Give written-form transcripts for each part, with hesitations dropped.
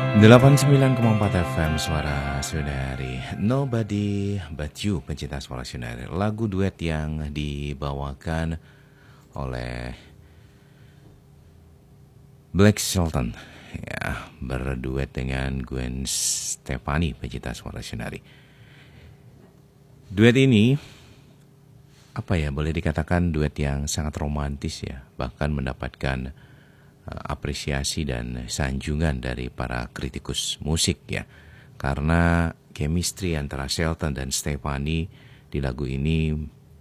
89,4 FM Suara Saudari. Nobody But You, pencinta Suara Saudari. Lagu duet yang dibawakan oleh Blake Shelton, ya, berduet dengan Gwen Stefani, pencinta Suara Saudari. Duet ini boleh dikatakan duet yang sangat romantis, ya, bahkan mendapatkan apresiasi dan sanjungan dari para kritikus musik, ya, karena chemistry antara Shelton dan Stefani di lagu ini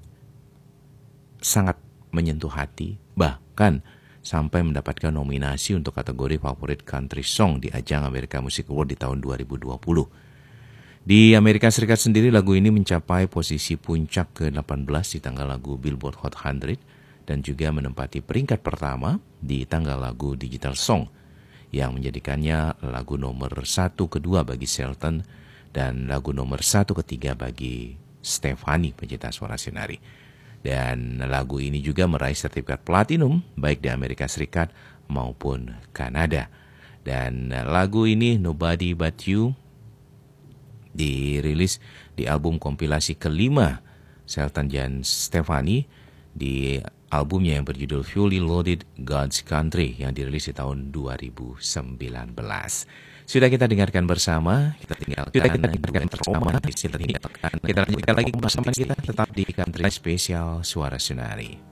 sangat menyentuh hati, bahkan sampai mendapatkan nominasi untuk kategori favorit country song di ajang America Music Award di tahun 2020. Di Amerika Serikat sendiri lagu ini mencapai posisi puncak ke-18 di tanggal lagu Billboard Hot 100 dan juga menempati peringkat pertama di tanggal lagu Digital Song yang menjadikannya lagu nomor 1 kedua bagi Shelton dan lagu nomor 1 ketiga bagi Stefani, pencinta Suara Sinari. Dan lagu ini juga meraih sertifikat platinum baik di Amerika Serikat maupun Kanada. Dan lagu ini Nobody But You dirilis di album kompilasi kelima Shelton dan Stefani, di albumnya yang berjudul Fully Loaded God's Country yang dirilis di tahun 2019. Sudah kita dengarkan bersama, kita dengarkan bersama. Kita lanjutkan lagi bersama kita tetap di Country Spesial Suara Sunari.